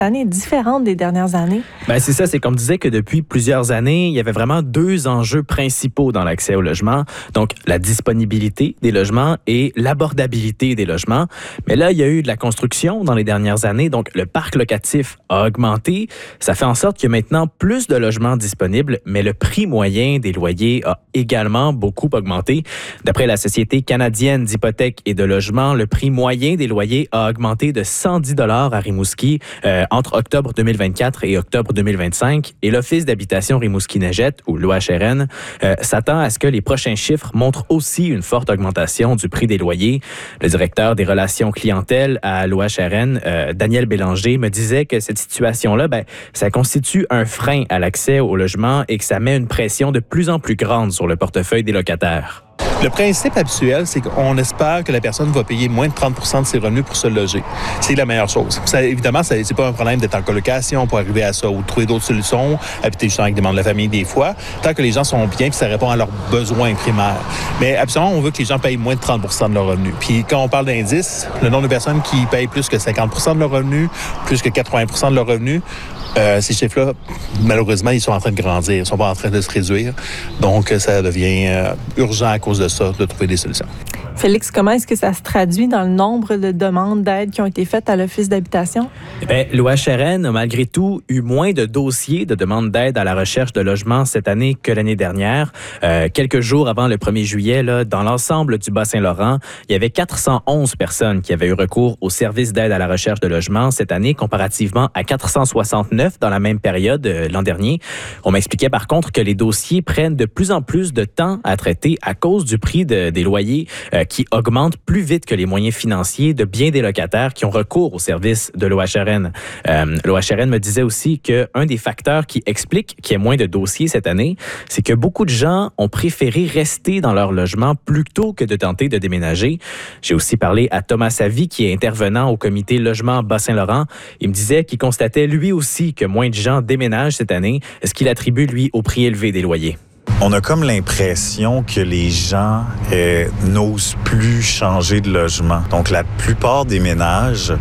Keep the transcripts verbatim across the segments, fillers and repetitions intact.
année est différente des dernières années. Ben c'est ça, c'est comme disait que depuis plusieurs années, il y avait vraiment deux enjeux principaux dans l'accès au logement. Donc, la disponibilité des logements et l'abordabilité des logements. Mais là, il y a eu de la construction dans les dernières années, donc le parc locatif a augmenté. Ça fait en sorte qu'il y a maintenant plus de logements disponibles, mais le prix moyen des loyers a également beaucoup augmenté. D'après la Société canadienne d'hypothèques et de logements, le prix moyen des loyers a augmenté de cent dix dollars à Rimouski euh, entre octobre deux mille vingt-quatre et octobre deux mille vingt-cinq. Et l'Office d'habitation Rimouski-Neigette, ou l'O H R N, euh, s'attend à ce que les prochains chiffres montrent aussi une forte augmentation du prix des loyers. Le directeur des relations clientèle à l'O H R N, euh, Daniel Bélanger, me disait que cette situation-là, ben, ça constitue un frein à l'accès au logement et que ça met une pression de plus en plus grande sur le portefeuille des locataires. Le principe habituel, c'est qu'on espère que la personne va payer moins de trente pour cent de ses revenus pour se loger. C'est la meilleure chose. Ça, évidemment, ça, c'est pas un problème d'être en colocation pour arriver à ça ou de trouver d'autres solutions, habiter justement avec des membres de la famille des fois, tant que les gens sont bien et ça répond à leurs besoins primaires. Mais absolument, on veut que les gens payent moins de trente pour cent de leurs revenus. Puis quand on parle d'indice, le nombre de personnes qui payent plus que cinquante pour cent de leurs revenus, plus que quatre-vingts pour cent de leurs revenus, Euh, ces chiffres-là, malheureusement, ils sont en train de grandir. Ils ne sont pas en train de se réduire. Donc, ça devient euh, urgent à cause de ça, de trouver des solutions. Félix, comment est-ce que ça se traduit dans le nombre de demandes d'aide qui ont été faites à l'Office d'habitation? Eh bien, l'O H R N a malgré tout eu moins de dossiers de demande d'aide à la recherche de logement cette année que l'année dernière. Euh, quelques jours avant le premier juillet, là, dans l'ensemble du Bas-Saint-Laurent, il y avait quatre cent onze personnes qui avaient eu recours au service d'aide à la recherche de logement cette année, comparativement à quatre cent soixante-neuf dans la même période euh, l'an dernier. On m'expliquait par contre que les dossiers prennent de plus en plus de temps à traiter à cause du prix de, des loyers euh, qui augmente plus vite que les moyens financiers de bien des locataires qui ont recours au service de l'O H R N. Euh, L'O H R N me disait aussi qu'un des facteurs qui explique qu'il y ait moins de dossiers cette année, c'est que beaucoup de gens ont préféré rester dans leur logement plutôt que de tenter de déménager. J'ai aussi parlé à Thomas Savy, qui est intervenant au comité Logement Bas-Saint-Laurent. Il me disait qu'il constatait lui aussi que moins de gens déménagent cette année, ce qu'il attribue, lui, au prix élevé des loyers. On a comme l'impression que les gens euh, n'osent plus changer de logement. Donc, la plupart des ménages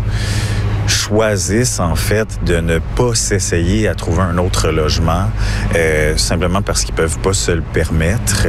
choisissent en fait de ne pas s'essayer à trouver un autre logement euh, simplement parce qu'ils peuvent pas se le permettre.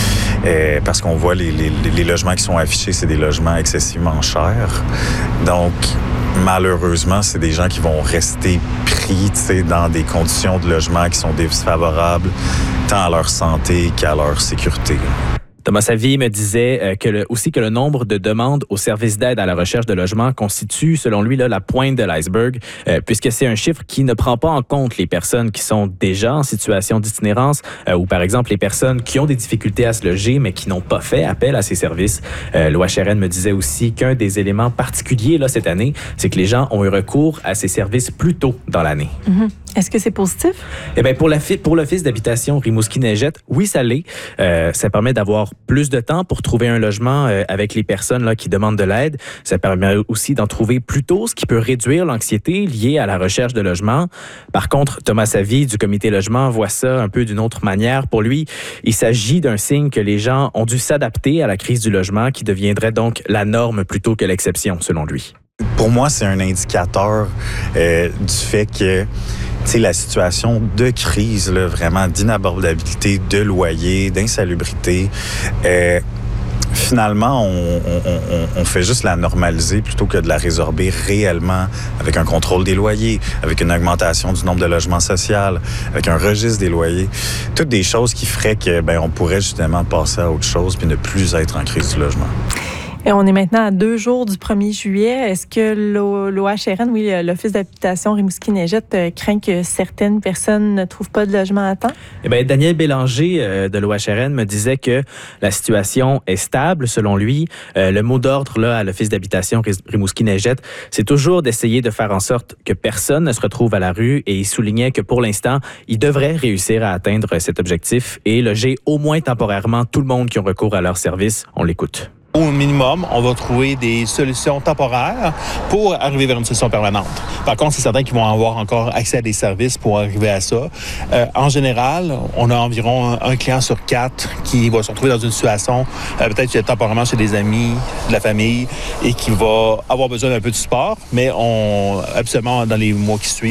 Euh, parce qu'on voit les, les, les logements qui sont affichés, c'est des logements excessivement chers. Donc, malheureusement, c'est des gens qui vont rester pris dans des conditions de logement qui sont défavorables tant à leur santé qu'à leur sécurité. Thomas Savy me disait euh, que le, aussi que le nombre de demandes au service d'aide à la recherche de logement constitue, selon lui, là, la pointe de l'iceberg, euh, puisque c'est un chiffre qui ne prend pas en compte les personnes qui sont déjà en situation d'itinérance euh, ou, par exemple, les personnes qui ont des difficultés à se loger, mais qui n'ont pas fait appel à ces services. Euh, L'O H R N me disait aussi qu'un des éléments particuliers là, cette année, c'est que les gens ont eu recours à ces services plus tôt dans l'année. Mm-hmm. Est-ce que c'est positif? Eh bien, pour, la, pour l'Office d'habitation Rimouski-Neigette, oui, ça l'est. Euh, ça permet d'avoir plus de temps pour trouver un logement euh, avec les personnes là, qui demandent de l'aide. Ça permet aussi d'en trouver plus tôt, ce qui peut réduire l'anxiété liée à la recherche de logement. Par contre, Thomas Savy du comité logement voit ça un peu d'une autre manière. Pour lui, il s'agit d'un signe que les gens ont dû s'adapter à la crise du logement qui deviendrait donc la norme plutôt que l'exception, selon lui. Pour moi, c'est un indicateur euh, du fait que t'sais, la situation de crise, là, vraiment d'inabordabilité, de loyer, d'insalubrité, euh, finalement, on, on, on fait juste la normaliser plutôt que de la résorber réellement avec un contrôle des loyers, avec une augmentation du nombre de logements sociaux, avec un registre des loyers. Toutes des choses qui feraient que ben, on pourrait justement passer à autre chose puis ne plus être en crise du logement. Et on est maintenant à deux jours du premier juillet. Est-ce que l'O H R N, oui, l'Office d'habitation Rimouski-Neigette, craint que certaines personnes ne trouvent pas de logement à temps? Eh bien, Daniel Bélanger euh, de l'O H R N me disait que la situation est stable, selon lui. Euh, le mot d'ordre là, à l'Office d'habitation Rimouski-Neigette, c'est toujours d'essayer de faire en sorte que personne ne se retrouve à la rue, et il soulignait que pour l'instant, il devrait réussir à atteindre cet objectif et loger au moins temporairement tout le monde qui ont recours à leur service. On l'écoute. Au minimum, on va trouver des solutions temporaires pour arriver vers une solution permanente. Par contre, c'est certain qu'ils vont avoir encore accès à des services pour arriver à ça. Euh, en général, on a environ un, un client sur quatre qui va se retrouver dans une situation, euh, peut-être temporairement chez des amis, de la famille, et qui va avoir besoin d'un peu de support, mais on, absolument dans les mois qui suivent,